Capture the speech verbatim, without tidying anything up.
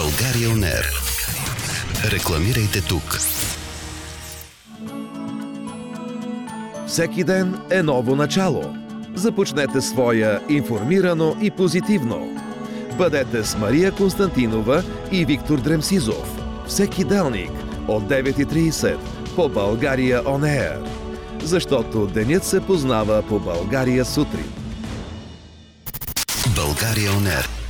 България он ер. Рекламирайте тук. Всеки ден е ново начало. Започнете своя информирано и позитивно. Бъдете с Мария Константинова и Виктор Дремсизов. Всеки делник от девет и трийсет по България он ер. Защото денят се познава по България сутрин. България он ер.